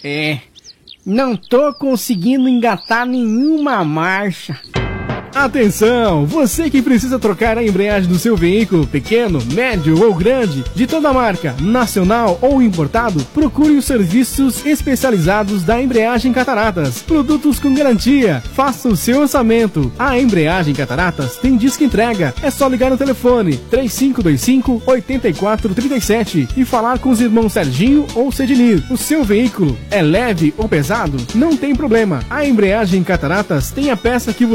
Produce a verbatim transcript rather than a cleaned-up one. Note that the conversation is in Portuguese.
É, não tô conseguindo engatar nenhuma marcha. Atenção! Você que precisa trocar a embreagem do seu veículo, pequeno, médio ou grande, de toda marca, nacional ou importado, procure os serviços especializados da Embreagem Cataratas. Produtos com garantia. Faça o seu orçamento. A Embreagem Cataratas tem disco entrega. É só ligar no telefone três cinco dois cinco, oito quatro três sete e falar com os irmãos Serginho ou Cedinir. O seu veículo é leve ou pesado? Não tem problema. A Embreagem Cataratas tem a peça que você